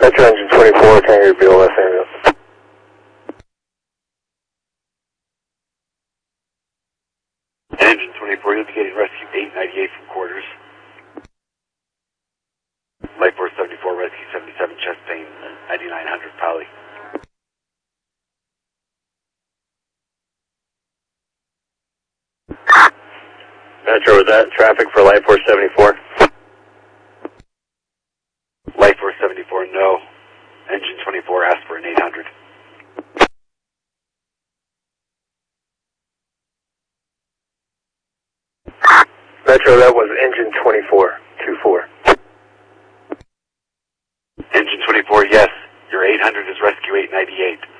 Metro Engine 24, Tango Beal, Los Angeles. Engine 24, indicating rescue 898 from quarters. Light Force 74, rescue 77, chest pain, 9900 Poly. Metro, is that traffic for Light Force 74? Light Force 74, no. Engine 24 asked for an 800. Metro, that was Engine 24, 24. Engine 24, yes. Your 800 is rescue 898.